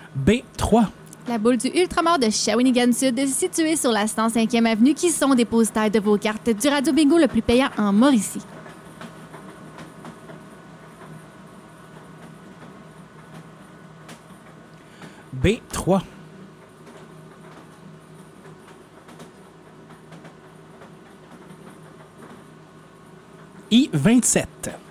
B3. La boule du Ultramar de Shawinigan Sud, située sur la 105e avenue, qui sont dépositaires de vos cartes du Radio Bingo le plus payant en Mauricie. B3. I27.